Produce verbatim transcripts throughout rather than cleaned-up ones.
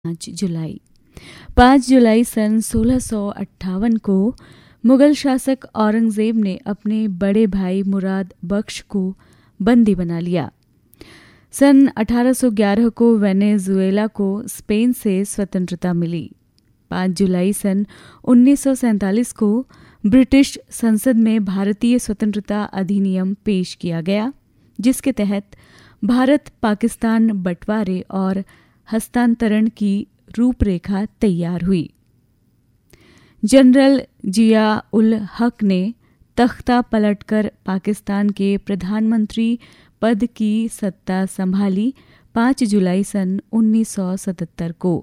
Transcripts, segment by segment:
पाँच जुलाई पाँच जुलाई सन सोलह सौ अट्ठावन को मुगल शासक औरंगज़ेब ने अपने बड़े भाई मुराद बख्श को बंदी बना लिया। सन अठारह सौ ग्यारह को वेनेजुएला को स्पेन से स्वतंत्रता मिली। पाँच जुलाई सन उन्नीस सौ सैंतालीस को ब्रिटिश संसद में भारतीय स्वतंत्रता अधिनियम पेश किया गया, जिसके तहत भारत पाकिस्तान बंटवारे और हस्तांतरण की रूपरेखा तैयार हुई। जनरल जिया उल हक ने तख्ता पलटकर पाकिस्तान के प्रधानमंत्री पद की सत्ता संभाली। पाँच जुलाई सन उन्नीस सौ सतहत्तर को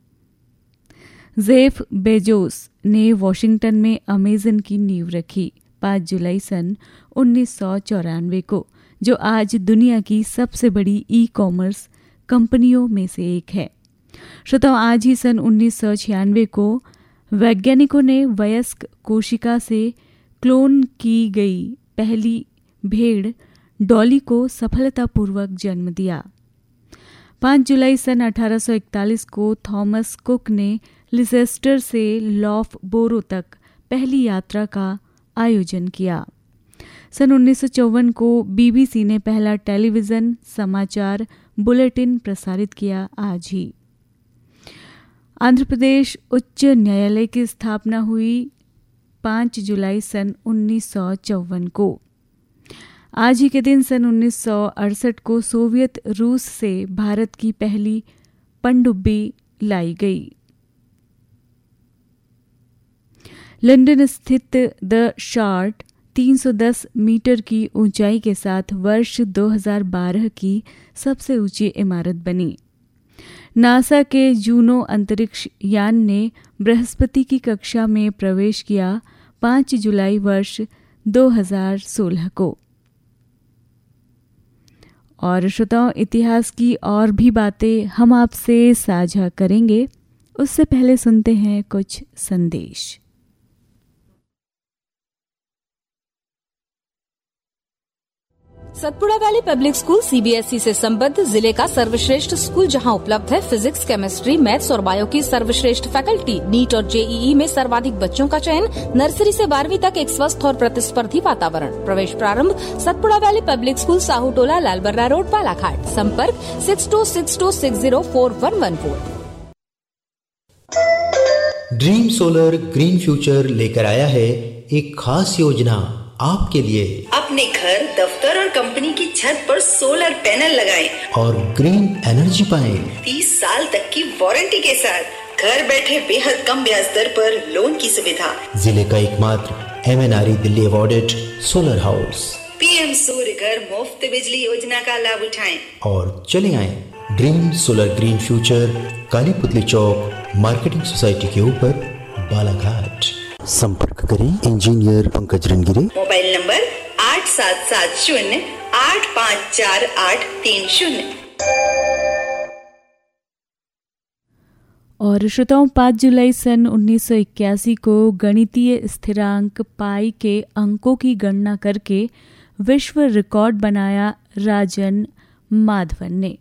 जेफ बेजोस ने वॉशिंगटन में अमेजन की नींव रखी। पाँच जुलाई सन उन्नीस सौ चौरानवे को, जो आज दुनिया की सबसे बड़ी ई कॉमर्स कंपनियों में से एक है। श्रोताओं, आज ही सन उन्नीस सौ छियानवे को वैज्ञानिकों ने वयस्क कोशिका से क्लोन की गई पहली भेड़ डॉली को सफलतापूर्वक जन्म दिया। पाँच जुलाई सन अठारह सौ इकतालीस को थॉमस कुक ने लिसेस्टर से लॉफबोरो तक पहली यात्रा का आयोजन किया। सन उन्नीस सौ चौवन को बीबीसी ने पहला टेलीविज़न समाचार बुलेटिन प्रसारित किया। आज ही आंध्र प्रदेश उच्च न्यायालय की स्थापना हुई। पाँच जुलाई सन उन्नीस सौ चौवन को। आज ही के दिन सन उन्नीस सौ अड़सठ को सोवियत रूस से भारत की पहली पनडुब्बी लाई गई। लंदन स्थित द शार्ट तीन सौ दस मीटर की ऊंचाई के साथ वर्ष दो हज़ार बारह की सबसे ऊंची इमारत बनी। नासा के जूनो अंतरिक्ष यान ने बृहस्पति की कक्षा में प्रवेश किया। पाँच जुलाई वर्ष दो हज़ार सोलह को। और श्रोताओं, इतिहास की और भी बातें हम आपसे साझा करेंगे, उससे पहले सुनते हैं कुछ संदेश। Satpura valley public school CBSE से संबद्ध जिले का सर्वश्रेष्ठ स्कूल, जहां उपलब्ध है फिजिक्स, केमिस्ट्री, मैथ्स और बायो की सर्वश्रेष्ठ फैकल्टी। नीट और जेईई में सर्वाधिक बच्चों का चयन। नर्सरी से बारहवीं तक एक स्वस्थ और प्रतिस्पर्धी वातावरण। प्रवेश प्रारंभ Satpura valley public school, Sahu टोला, लालबर्रा रोड, बालाघाट। संपर्क six to six to six zero four one one four. Dream solar green future लेकर आया है एक खास योजना आपके लिए। अपने घर, दफ्तर और कंपनी की छत पर सोलर पैनल लगाएं और ग्रीन एनर्जी पाएं। तीस साल तक की वारंटी के साथ घर बैठे बेहद कम ब्याज दर पर लोन की सुविधा। जिले का एकमात्र MNRE Delhi awarded solar house. PM सूर्य घर मुफ्त बिजली योजना का लाभ उठाएं और चले आए ड्रीम सोलर ग्रीन फ्यूचर, काली पुतली चौक, मार्केटिंग सोसाइटी के ऊपर, बालाघाट। संपर्क करें इंजीनियर पंकज रंगिरे। मोबाइल नंबर आठ सात सात शून्य आठ पाँच चार आठ तीन शून्य। और श्रोताओं, पाँच जुलाई सन उन्नीस सौ इक्यासी को गणितीय स्थिरांक पाई के अंकों की गणना करके विश्व रिकॉर्ड बनाया राजन माधवन ने।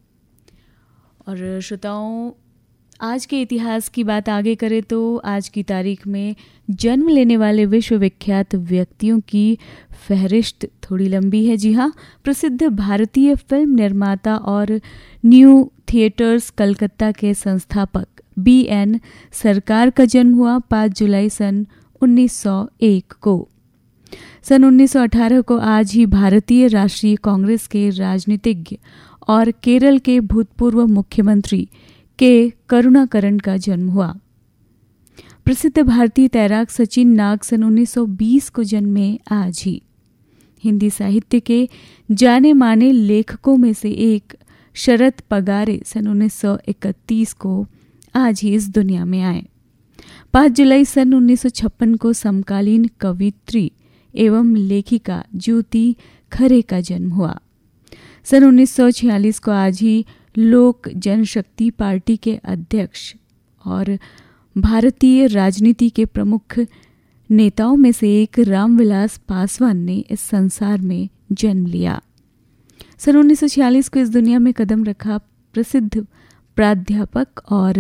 और श्रोताओं, आज के इतिहास की बात आगे करें तो आज की तारीख में जन्म लेने वाले विश्वविख्यात व्यक्तियों की फहरिस्त थोड़ी लंबी है। जी हाँ, प्रसिद्ध भारतीय फिल्म निर्माता और न्यू थिएटर्स कलकत्ता के संस्थापक बी एन सरकार का जन्म हुआ पाँच जुलाई सन उन्नीस सौ एक को। सन उन्नीस सौ अठारह को आज ही भारतीय राष्ट्रीय कांग्रेस के राजनीतिज्ञ और केरल के भूतपूर्व मुख्यमंत्री के करुणाकरण का जन्म हुआ। प्रसिद्ध भारतीय तैराक सचिन नाग सन उन्नीस सौ बीस को जन्मे आज ही। हिंदी साहित्य के जाने माने लेखकों में से एक शरद पगारे सन उन्नीस सौ इकतीस को आज ही इस दुनिया में आए। पाँच जुलाई सन उन्नीस सौ छप्पन को समकालीन कवित्री एवं लेखिका ज्योति खरे का जन्म हुआ। सन उन्नीस सौ छियालीस को आज ही लोक जनशक्ति पार्टी के अध्यक्ष और भारतीय राजनीति के प्रमुख नेताओं में से एक रामविलास पासवान ने इस संसार में जन्म लिया। सन उन्नीस सौ छियालीस को इस दुनिया में कदम रखा प्रसिद्ध प्राध्यापक और